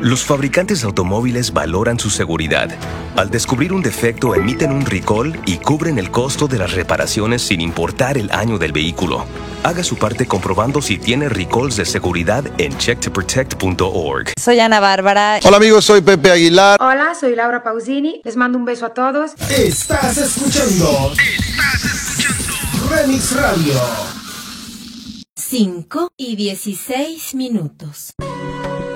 Los fabricantes de automóviles valoran su seguridad. Al descubrir un defecto, emiten un recall y cubren el costo de las reparaciones sin importar el año del vehículo. Haga su parte comprobando si tiene recalls de seguridad en checktoprotect.org. Soy Ana Bárbara. Hola amigos, soy Pepe Aguilar. Hola, soy Laura Pausini. Les mando un beso a todos. Estás escuchando Remix Radio. 5:16.